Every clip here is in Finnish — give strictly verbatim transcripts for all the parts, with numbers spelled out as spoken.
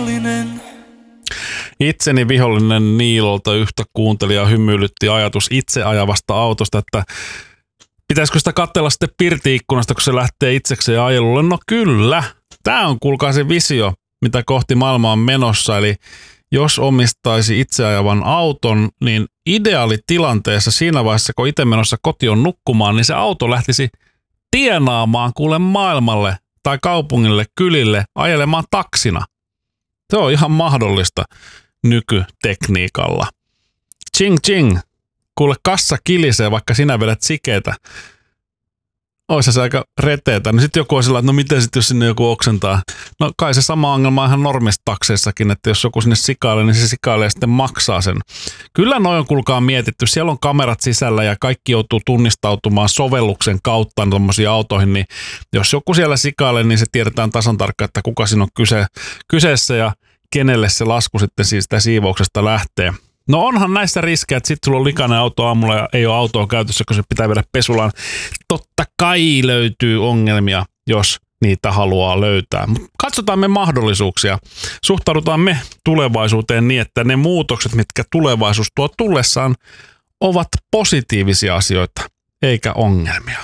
vihollinen. Itseni vihollinen Niilolta yhtä kuuntelija hymyilytti ajatus itse ajavasta autosta, että pitäisikö sitä katsella sitten pirti-ikkunasta, kun se lähtee itsekseen ajelulle? No kyllä, tämä on kuulkaa se visio, mitä kohti maailmaa on menossa, eli jos omistaisi itseajavan auton, niin ideaalitilanteessa siinä vaiheessa, kun itse menossa kotiin nukkumaan, niin se auto lähtisi tienaamaan kuule maailmalle tai kaupungille, kylille, ajelemaan taksina. Se on ihan mahdollista nykytekniikalla. Ching ching, kuule kassa kilisee, vaikka sinä vedät sikeitä. Oissa se aika reteetä. No sitten joku on sillä, että no miten sitten jos sinne joku oksentaa? No kai se sama ongelma on ihan normistakseissakin, että jos joku sinne sikailee, niin se sikailee ja sitten maksaa sen. Kyllä noin on kuulkaa mietitty. Siellä on kamerat sisällä ja kaikki joutuu tunnistautumaan sovelluksen kautta tuommoisiin autoihin, niin jos joku siellä sikailee, niin se tiedetään tasan tarkkaan, että kuka siinä on kyse, kyseessä ja kenelle se lasku sitten siitä siivouksesta lähtee. No onhan näissä riskejä, että sitten sulla on likainen auto aamulla ja ei ole autoa käytössä, kun se pitää viedä pesulaan. Totta kai löytyy ongelmia, jos niitä haluaa löytää. Mutta katsotaan me mahdollisuuksia. Suhtaudutaan me tulevaisuuteen niin, että ne muutokset, mitkä tulevaisuus tuo tullessaan, ovat positiivisia asioita, eikä ongelmia.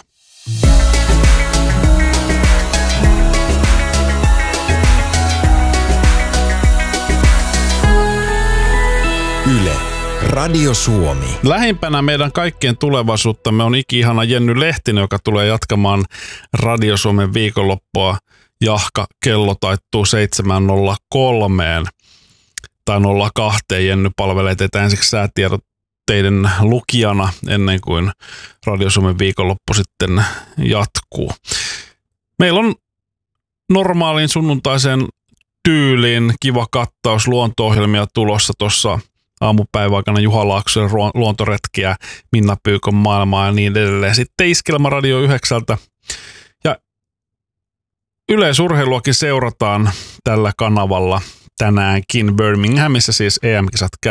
Yle, Radio Suomi. Lähimpänä meidän kaikkien tulevaisuuttamme on iki-ihana Jenny Lehtinen, joka tulee jatkamaan Radio Suomen viikonloppua. Jahka kello taittuu seitsemän nolla kolme tai nolla kaksi. Jenny palvelee teitä ensiksi säätiedotteiden lukijana ennen kuin Radio Suomen viikonloppu sitten jatkuu. Meillä on normaalin sunnuntaisen tyyliin kiva kattaus luonto-ohjelmia tulossa tuossa aamupäivän aikana Juha Laaksosen luontoretkiä, Minna Pyykön maailmaa ja niin edelleen. Sitten Iskelmä Radio yhdeksältä. Ja yleisurheiluakin seurataan tällä kanavalla tänäänkin. Birminghamissa siis E M-kisat